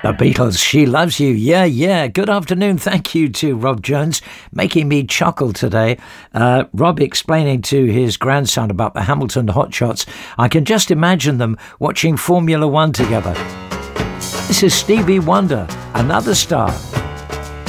The Beatles, She Loves You. Yeah, yeah. Good afternoon. Thank you to Rob Jones, making me chuckle today. Rob explaining to his grandson about the Hamilton Hotshots. I can just imagine them watching Formula One together. This is Stevie Wonder, Another Star.